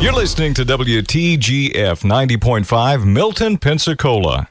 You're listening to WTGF 90.5 Milton, Pensacola.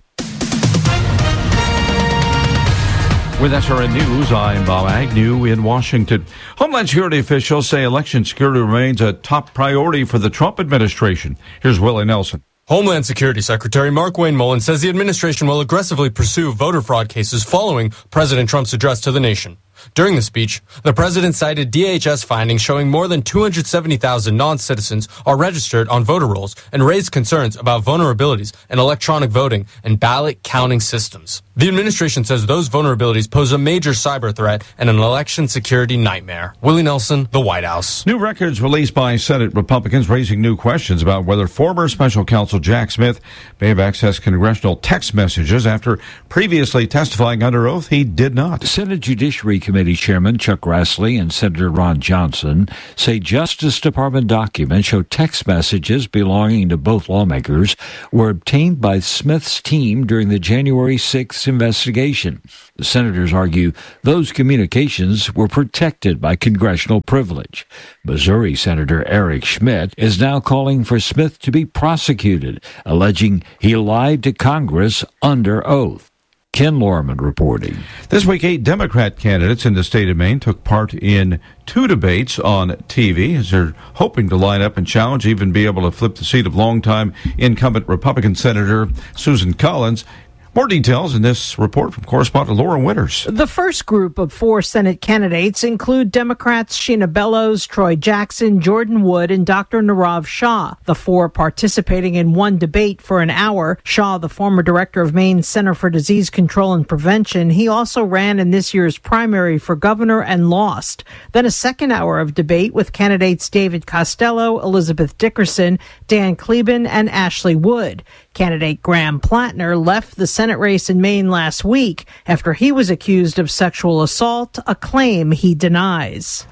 With SRN News, I'm Bob Agnew in Washington. Homeland Security officials say election security remains a top priority for the Trump administration. Here's Willie Nelson. Homeland Security Secretary Markwayne Mullin says the administration will aggressively pursue voter fraud cases following President Trump's address to the nation. During the speech, the president cited DHS findings showing more than 270,000 non-citizens are registered on voter rolls and raised concerns about vulnerabilities in electronic voting and ballot counting systems. The administration says those vulnerabilities pose a major cyber threat and an election security nightmare. Willie Nelson, the White House. New records released by Senate Republicans raising new questions about whether former special counsel Jack Smith may have accessed congressional text messages after previously testifying under oath he did not. Senate Judiciary Committee Chairman Chuck Grassley and Senator Ron Johnson say Justice Department documents show text messages belonging to both lawmakers were obtained by Smith's team during the January 6th investigation. The senators argue those communications were protected by congressional privilege. Missouri Senator Eric Schmidt is now calling for Smith to be prosecuted, alleging he lied to Congress under oath. Ken Lorman reporting. This week, 8 Democrat candidates in the state of Maine took part in 2 debates on TV as they're hoping to line up and challenge, even be able to flip the seat of longtime incumbent Republican Senator Susan Collins. More details in this report from correspondent Laura Winters. The first group of 4 Senate candidates include Democrats Sheena Bellows, Troy Jackson, Jordan Wood, and Dr. Nirav Shah. The 4 participating in one debate for an hour. Shah, the former director of Maine's Center for Disease Control and Prevention, he also ran in this year's primary for governor and lost. Then a second hour of debate with candidates David Costello, Elizabeth Dickerson, Dan Kleben, and Ashley Wood. Candidate Graham Plattner left the Senate race in Maine last week after he was accused of sexual assault, a claim he denies.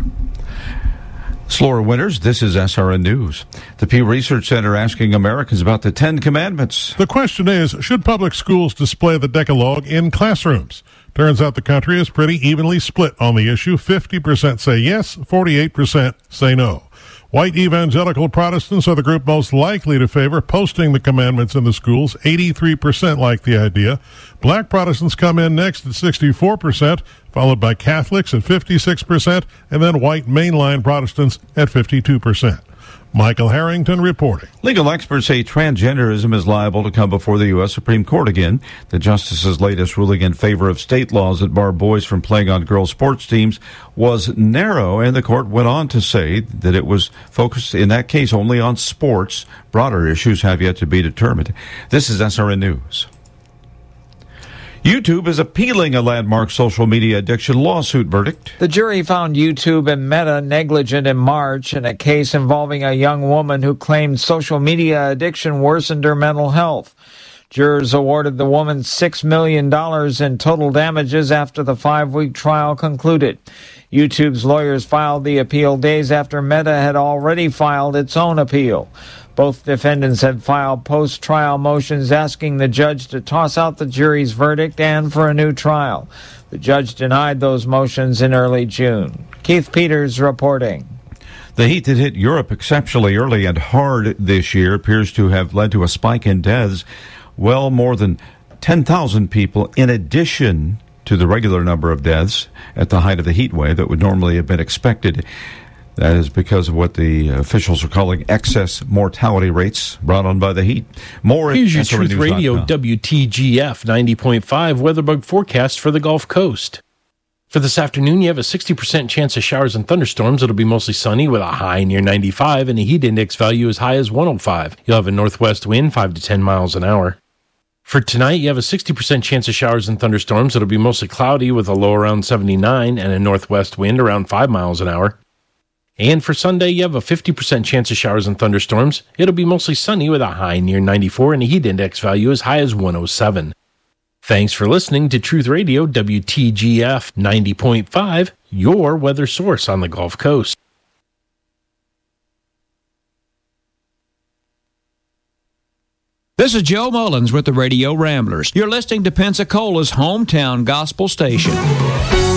It's Laura Winters. This is SRN News. The Pew Research Center asking Americans about the 10 Commandments. The question is, should public schools display the Decalogue in classrooms? Turns out the country is pretty evenly split on the issue. 50% say yes, 48% say no. White evangelical Protestants are the group most likely to favor posting the commandments in the schools. 83% like the idea. Black Protestants come in next at 64%, followed by Catholics at 56%, and then white mainline Protestants at 52%. Michael Harrington reporting. Legal experts say transgenderism is liable to come before the U.S. Supreme Court again. The justice's latest ruling in favor of state laws that bar boys from playing on girls' sports teams was narrow, and the court went on to say that it was focused in that case only on sports. Broader issues have yet to be determined. This is SRN News. YouTube is appealing a landmark social media addiction lawsuit verdict. The jury found YouTube and Meta negligent in March in a case involving a young woman who claimed social media addiction worsened her mental health. Jurors awarded the woman $6 million in total damages after the 5-week trial concluded. YouTube's lawyers filed the appeal days after Meta had already filed its own appeal. Both defendants had filed post-trial motions asking the judge to toss out the jury's verdict and for a new trial. The judge denied those motions in early June. Keith Peters reporting. The heat that hit Europe exceptionally early and hard this year appears to have led to a spike in deaths. Well, more than 10,000 people in addition to the regular number of deaths at the height of the heat wave that would normally have been expected. That is because of what the officials are calling excess mortality rates brought on by the heat. More Here's your Truth Radio WTGF 90.5 WeatherBug forecast for the Gulf Coast. For this afternoon, you have a 60% chance of showers and thunderstorms. It'll be mostly sunny with a high near 95 and a heat index value as high as 105. You'll have a northwest wind 5 to 10 miles an hour. For tonight, you have a 60% chance of showers and thunderstorms. It'll be mostly cloudy with a low around 79 and a northwest wind around 5 miles an hour. And for Sunday, you have a 50% chance of showers and thunderstorms. It'll be mostly sunny with a high near 94 and a heat index value as high as 107. Thanks for listening to Truth Radio WTGF 90.5, your weather source on the Gulf Coast. This is Joe Mullins with the Radio Ramblers. You're listening to Pensacola's hometown gospel station.